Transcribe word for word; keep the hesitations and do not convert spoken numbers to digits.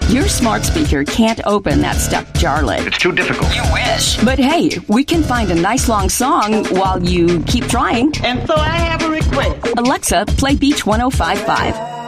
Your smart speaker can't open that stuck jar lid. It's too difficult. You wish. But hey, we can find a nice long song while you keep trying. And so I have a request. Alexa, play Beach one oh five point five.